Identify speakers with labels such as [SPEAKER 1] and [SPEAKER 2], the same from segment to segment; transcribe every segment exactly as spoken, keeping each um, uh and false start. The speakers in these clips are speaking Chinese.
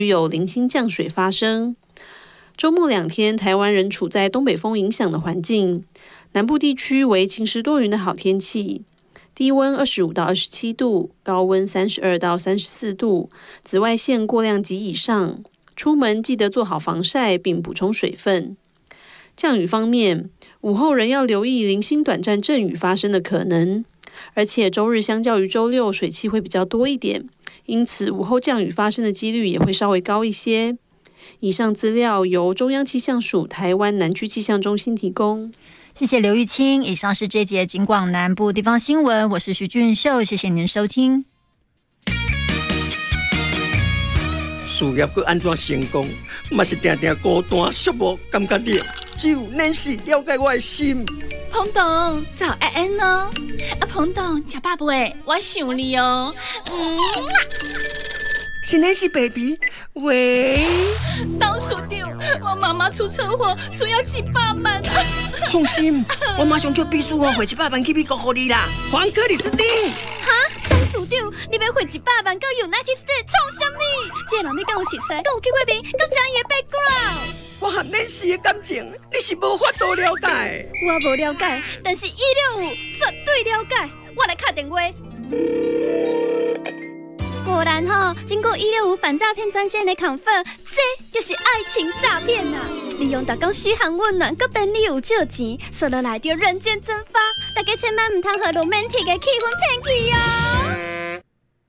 [SPEAKER 1] 有零星降水发生。周末两天，台湾仍处在东北风影响的环境，南部地区为晴时多云的好天气，低温二十五到二十七度，高温三十二到三十四度，紫外线过量及以上。出门记得做好防晒并补充水分。降雨方面，午后仍要留意零星短暂阵雨发生的可能，而且周日相较于周六水汽会比较多一点，因此午后降雨发生的几率也会稍微高一些。以上资料由中央气象署台湾南区气象中心提供。
[SPEAKER 2] 谢谢刘玉清。以上是这节警广南部地方新闻，我是徐俊秀，谢谢您收听。
[SPEAKER 3] 事业要安怎成功，嘛是定定孤单寂寞，感觉你只有恁是了解我的心。
[SPEAKER 4] 彭董，早安安哦！啊，彭董，吃饱未？我想你哦。嗯，
[SPEAKER 3] 是恁是 baby， 喂。
[SPEAKER 4] 董事长，我妈妈出车祸，需要一百万。
[SPEAKER 3] 放心，我马上叫秘书汇一百万去美国给你啦。黄克里斯汀。
[SPEAKER 4] 哈，董事长，你要汇一百万到 United States 创啥物？这个人你敢有熟悉？敢有去过面？敢知伊的 background？
[SPEAKER 3] 我和恁是的感情，你是无法度了解。
[SPEAKER 4] 我无了解，但是一六五绝对了解。我来打电话。果然吼，经过一六五反诈骗专线的 confirm， 这就是爱情诈骗呐！利用大家嘘寒问暖，搁便利有借钱，说落来就人间蒸发。大家千万唔通和 romantic 的气氛骗去哦。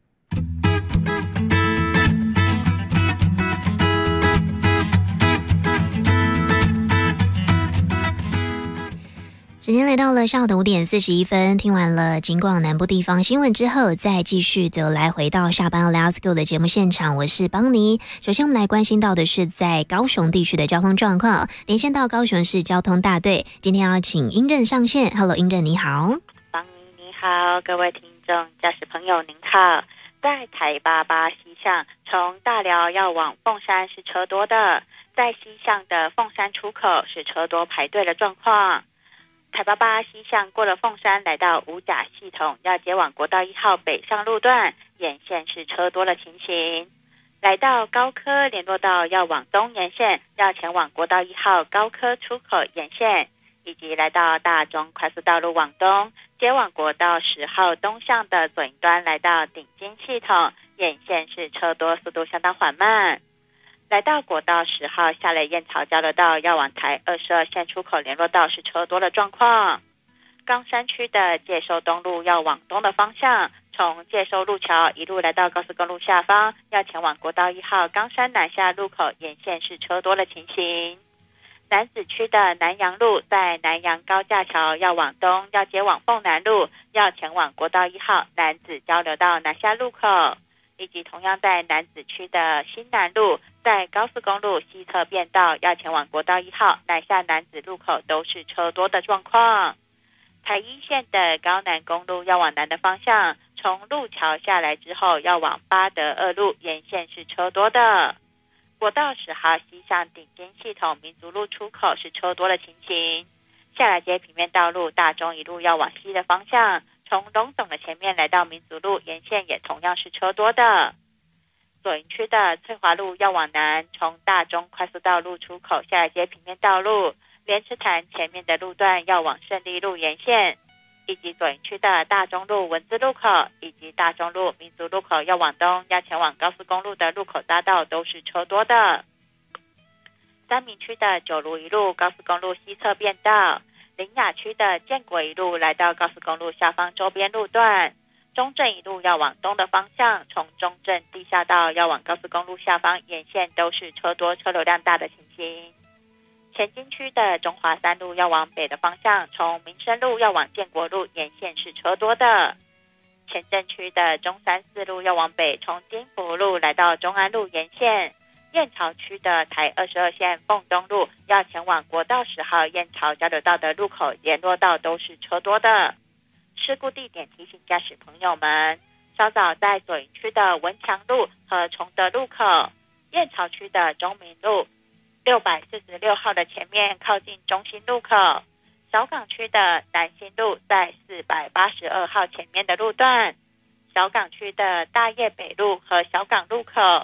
[SPEAKER 5] 时间来到了下午的五点四十一分，听完了警广南部地方新闻之后，再继续就来回到下班 Let's Go 的节目现场，我是邦尼。首先我们来关心到的是在高雄地区的交通状况，连线到高雄市交通大队，今天要请英任上线。 Hello， 英任你好。
[SPEAKER 6] 邦尼你好，各位听众驾驶朋友您好。在台八八西向从大寮要往凤山是车多的，在西向的凤山出口是车多排队的状况。台八八西向过了凤山，来到五甲系统，要接往国道一号北上路段，沿线是车多的情形。来到高科联络道要往东沿线，要前往国道一号高科出口沿线，以及来到大中快速道路往东，接往国道十号东向的左营端，来到顶尖系统，沿线是车多，速度相当缓慢。来到国道十号下了燕巢交流道，要往台二十二线出口联络道是车多的状况。冈山区的介寿东路要往东的方向，从介寿路桥一路来到高速公路下方，要前往国道一号冈山南下路口，沿线是车多的情形。楠梓区的南阳路在南阳高架桥要往东，要接往凤南路，要前往国道一号楠梓交流道南下路口。以及同样在楠梓区的新南路，在高速公路西侧变道，要前往国道一号南下楠梓路口都是车多的状况。台一线的高南公路要往南的方向，从路桥下来之后要往八德二路，沿线是车多的。国道十号西向顶尖系统民族路出口是车多的情形。下来接平面道路大中一路要往西的方向，从龙总的前面来到民族路沿线也同样是车多的。左营区的翠华路要往南，从大中快速道路出口下来接平面道路，莲池潭前面的路段要往胜利路沿线，以及左营区的大中路文字路口以及大中路民族路口要往东，要前往高速公路的路口匝道都是车多的。三民区的九如一路高速公路西侧变道，苓雅区的建国一路来到高速公路下方周边路段，中正一路要往东的方向，从中正地下道要往高速公路下方沿线都是车多车流量大的情形。前金区的中华三路要往北的方向，从民生路要往建国路沿线是车多的。前镇区的中山四路要往北，从丁福路来到中安路沿线。燕巢区的台二十二线凤东路要前往国道十号燕巢交流道的路口联络道都是车多的。事故地点提醒驾驶朋友们，稍早在左营区的文强路和崇德路口，燕巢区的中民路六百四十六号的前面靠近中心路口，小港区的南新路在四百八十二号前面的路段，小港区的大业北路和小港路口，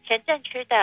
[SPEAKER 6] 前镇区的